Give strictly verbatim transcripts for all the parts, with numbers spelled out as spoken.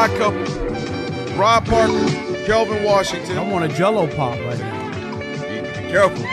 Couple. Rob Parker, Kelvin Washington. I want a Jell-O pop right now. Be, be careful.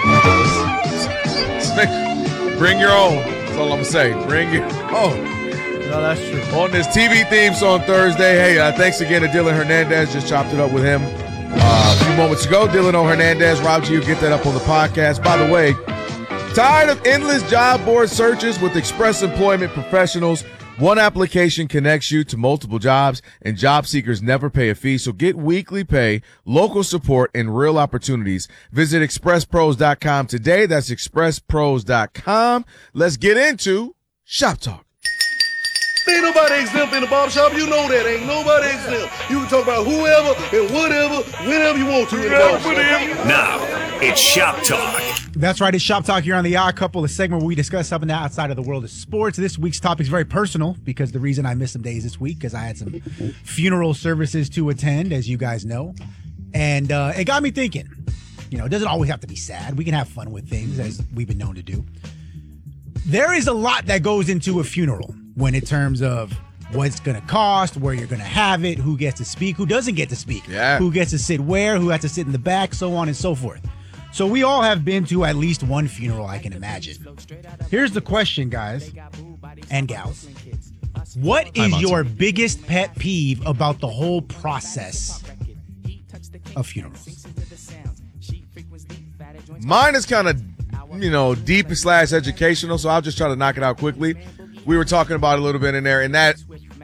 Bring your own. That's all I'm going to say. Bring your own. No, that's true. On this T V theme song Thursday, hey, uh, thanks again to Dylan Hernandez. Just chopped it up with him uh, a few moments ago. Dylan O. Hernandez. Rob G, you get that up on the podcast. By the way, tired of endless job board searches with Express Employment Professionals? One application connects you to multiple jobs, and job seekers never pay a fee. So get weekly pay, local support, and real opportunities. Visit express pros dot com today. That's express pros dot com. Let's get into Shop Talk. Ain't nobody exempt in the barbershop. You know that. Ain't nobody exempt. You can talk about whoever and whatever, whenever you want to in the barbershop. Now, it's Shop Talk. That's right. It's Shop Talk here on The Odd Couple, a segment where we discuss something outside of the world of sports. This week's topic is very personal because the reason I missed some days this week because I had some funeral services to attend, as you guys know. And uh, it got me thinking, you know, it doesn't always have to be sad. We can have fun with things, as we've been known to do. There is a lot that goes into a funeral when in terms of what's going to cost, where you're going to have it, who gets to speak, who doesn't get to speak, yeah. who gets to sit where, who has to sit in the back, so on and so forth. So we all have been to at least one funeral, I can imagine. Here's the question, guys and gals. What is your biggest pet peeve about the whole process of funerals? Mine is kind of, you know, deep slash educational, so I'll just try to knock it out quickly. We were talking about it a little bit in there, and that,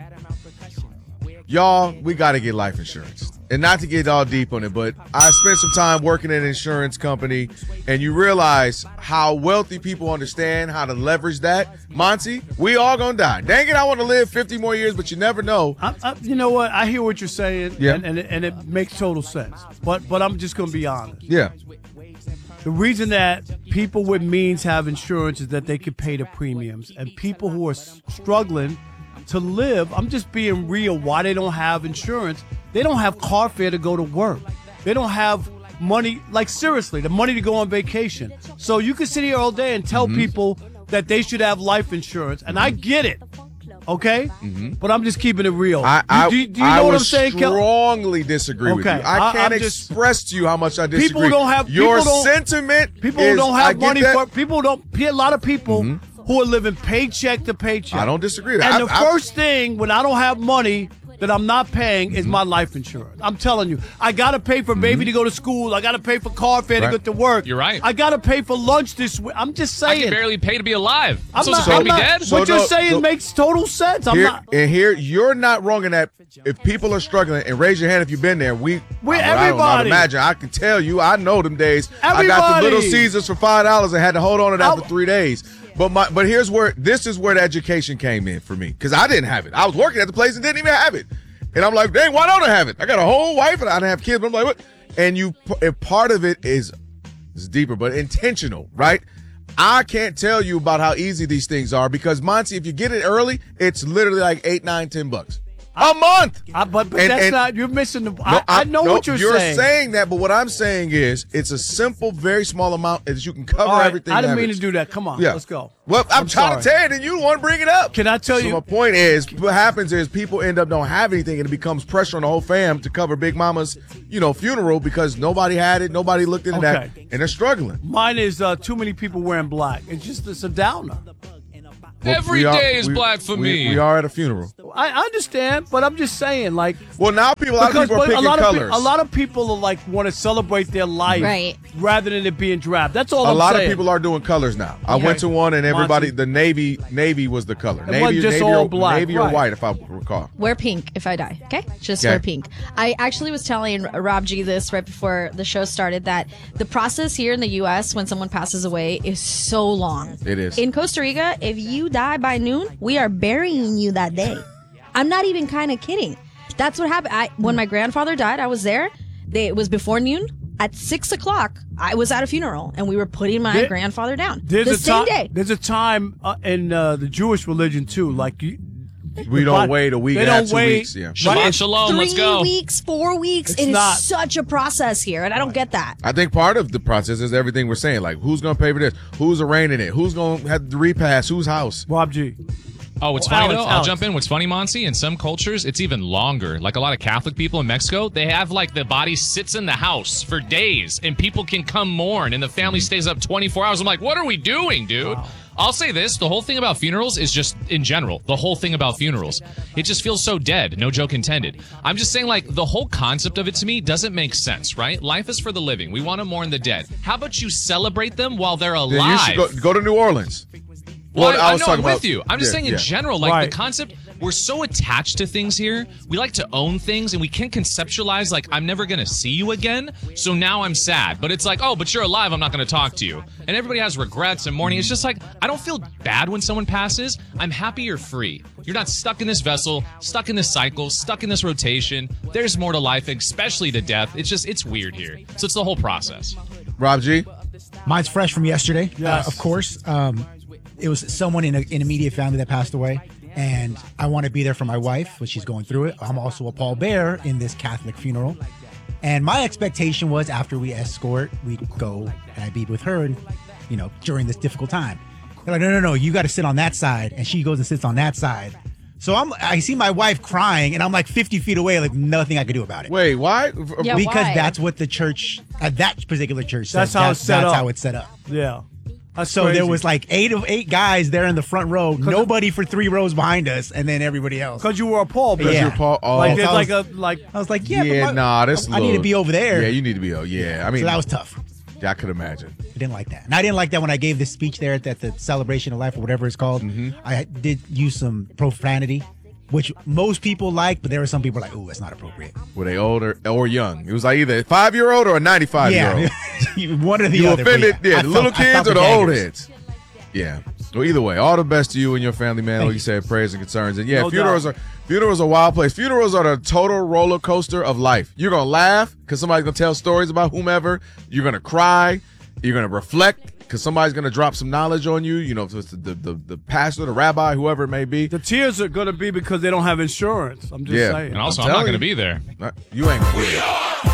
y'all, we got to get life insurance. And not to get all deep on it, but I spent some time working in an insurance company, and you realize how wealthy people understand how to leverage that. Monty, we all gonna die. Dang it, I want to live fifty more years, but you never know. I, I, you know what? I hear what you're saying, yeah. and, and, it, and it makes total sense. But but I'm just gonna be honest. Yeah. The reason that people with means have insurance is that they can pay the premiums, and people who are struggling to live, I'm just being real, why they don't have insurance. They don't have car fare to go to work. They don't have money, like seriously, the money to go on vacation. So you can sit here all day and tell mm-hmm. people that they should have life insurance, and I get it, okay? Mm-hmm. But I'm just keeping it real. I, I, do, do you I know what would I'm saying, Kel? strongly disagree okay. with you. I can't I, express just, to you how much I disagree. People don't have your people don't, sentiment. People is, don't have I money that. for. People don't. A lot of people. Mm-hmm. Who are living paycheck to paycheck. I don't disagree. And I, the I, first thing when I don't have money that I'm not paying is my life insurance. I'm telling you, I got to pay for mm-hmm. baby to go to school. I got to pay for car fare right. to get to work. You're right. I got to pay for lunch this week. I'm just saying. I can barely pay to be alive. I'm, I'm supposed not, to I'm be not, dead. So what you're no, saying so makes total sense. I'm here, not. And here, you're not wrong in that. If people are struggling, and raise your hand if you've been there. We, We're I, I don't know how to everybody. imagine. I can tell you, I know them days. Everybody. I got the Little Caesars for five dollars and had to hold on to that I, for three days. But my, but here's where this is where the education came in for me because I didn't have it. I was working at the place and didn't even have it, and I'm like, dang, why don't I have it? I got a whole wife and I don't have kids. But I'm like, what? And you, and part of it is, is deeper, but intentional, right? I can't tell you about how easy these things are because Monty, if you get it early, it's literally like eight, nine, ten bucks. A month. I, but but And- that's and- not. You're missing the. No, I, I know no, what you're, you're saying. saying that, but what I'm saying is it's a simple, very small amount that you can cover All right, everything. I didn't mean average. to do that. Come on, Yeah. let's go. Well, I'm, I'm trying sorry. to tell you, and you want to bring it up. Can I tell so you? my point is, what happens is people end up don't have anything, and it becomes pressure on the whole fam to cover Big Mama's, you know, funeral because nobody had it, nobody looked into Okay. that, and they're struggling. Mine is uh, too many people wearing black. It's just it's a downer. Well, Every we are- day is we- black for we, me. We are at a funeral. I understand, but I'm just saying, like, Well, now people, a lot of because people are but a picking lot of, colors. pe- a lot of people are like want to celebrate their life Right. rather than it being drab. That's all a I'm lot saying. of people are doing colors now. I Okay. went to one and everybody, Monty. the navy, navy was the color. It Navy, wasn't just navy, all or, black, navy or right. white, if I recall. Wear pink if I die, okay? Just Okay. wear pink. I actually was telling Rob G this right before the show started that the process here in the U S when someone passes away is so long. It is. In Costa Rica, if you die by noon, we are burying you that day. I'm not even kind of kidding. That's what happened. I, when my grandfather died, I was there. They, it was before noon. At six o'clock, I was at a funeral, and we were putting my There- grandfather down. There's the a same ti- day. There's a time uh, in uh, the Jewish religion too, like you, We the don't bo- wait a week They and a half, don't two wait. weeks, yeah. Shabbat Right? shalom, Three let's go. weeks, four weeks. It's It is not. such a process here, and I don't get that. I think part of the process is everything we're saying. Like, who's going to pay for this? Who's arranging it? Who's going to have the repass? Whose house? Rob G. Oh, what's Oh, funny Alex, though? I'll Alex. jump in. What's funny, Monty? In some cultures, it's even longer. Like a lot of Catholic people in Mexico, they have like the body sits in the house for days, and people can come mourn, and the family stays up twenty-four hours. I'm like, what are we doing, dude? Wow. I'll say this, the whole thing about funerals is just, in general, the whole thing about funerals, it just feels so dead, no joke intended. I'm just saying, like, the whole concept of it to me doesn't make sense, right? Life is for the living. We want to mourn the dead. How about you celebrate them while they're alive? Then you should go, go to New Orleans. Well, Well, I, I I was know, talking I'm with about- you. I'm just yeah, saying in yeah. general, like Right. the concept, we're so attached to things here. We like to own things, and we can conceptualize, like, I'm never going to see you again, so now I'm sad. But it's like, oh, but you're alive, I'm not going to talk to you. And everybody has regrets and mourning. It's just like, I don't feel bad when someone passes. I'm happy you're free. You're not stuck in this vessel, stuck in this cycle, stuck in this rotation. There's more to life, especially to death. It's just, it's weird here. So it's the whole process. Rob G. Mine's fresh from yesterday, Yes. uh, of course. Um, it was someone in a, in immediate family that passed away, and I want to be there for my wife when she's going through it. I'm also a pallbearer in this Catholic funeral, and my expectation was after we escort, we'd go and I'd be with her, and you know, during this difficult time. They're like, no, no, no, you got to sit on that side, and she goes and sits on that side. So I'm, I see my wife crying, and I'm like fifty feet away, like nothing I could do about it. Wait, why? Yeah, Because why? that's what the church, uh, that particular church says. That's how it's set that's up. how it's set up. Yeah. That's So crazy. there was like eight of eight guys there in the front row, nobody for three rows behind us, and then everybody else. Because you were a Paul Yeah. You're Paul. Oh, Like So there's I like was- a like I was like, yeah, yeah, but my- nah, this. I, I need to be over there. Yeah, you need to be. Oh, yeah. I mean, So that was tough. I could imagine. I didn't like that, and I didn't like that when I gave this speech there at the, the celebration of life or whatever it's called. Mm-hmm. I did use some profanity, which most people like, but there were some people like, "Ooh, it's not appropriate." Were they older or young? It was like either a five year old or a ninety-five year Yeah, old. one or the You other. but offended, yeah, I the felt- little I kids felt or the old daggers. heads? Yeah. Well, either way, all the best to you and your family, man. Thank Like you said, prayers and concerns. And yeah, No funerals doubt. are funerals are a wild place. Funerals are the total roller coaster of life. You're gonna laugh because somebody's gonna tell stories about whomever. You're gonna cry. You're gonna reflect because somebody's gonna drop some knowledge on you. You know, if it's the the, the, the pastor, the rabbi, whoever it may be. the tears are going to be because they don't have insurance. I'm just Yeah. saying. And also, I'm I'm, not telling going to you. be there. Uh, You ain't gonna be there.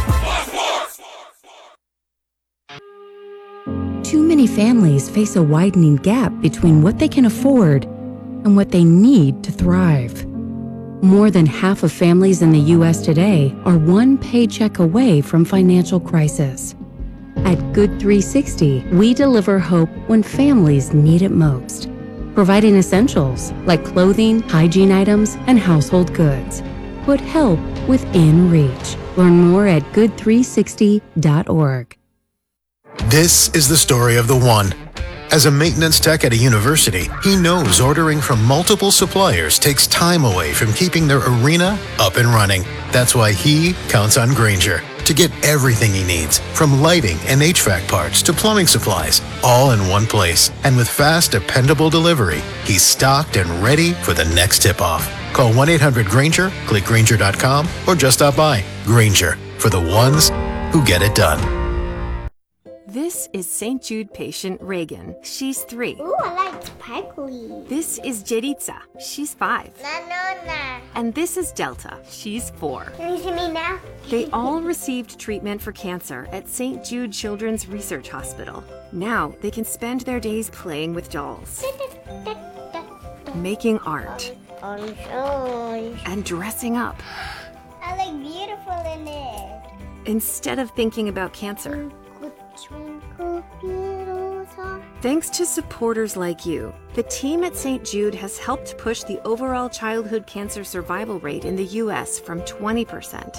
Too many families face a widening gap between what they can afford and what they need to thrive. More than half of families in the U S today are one paycheck away from financial crisis. At Good three sixty, we deliver hope when families need it most, providing essentials like clothing, hygiene items, and household goods. Put help within reach. Learn more at good three sixty dot org. This is the story of the one. As a maintenance tech at a university, he knows ordering from multiple suppliers takes time away from keeping their arena up and running. That's why he counts on Grainger to get everything he needs, from lighting and H V A C parts to plumbing supplies, all in one place. And with fast, dependable delivery, he's stocked and ready for the next tip-off. Call one eight hundred Grainger, click Grainger dot com, or just stop by. Grainger, for the ones who get it done. This is Saint Jude patient Reagan. She's three. Ooh, I like sparkly. This is Jeritza. She's five. No, no, no. And this is Delta. She's four. Can you see me now? They all received treatment for cancer at Saint Jude Children's Research Hospital. Now they can spend their days playing with dolls, making art, Orange, orange. and dressing up I look beautiful in it. instead of thinking about cancer. Twinkle, little star. Thanks to supporters like you, the team at Saint Jude has helped push the overall childhood cancer survival rate in the U S from twenty percent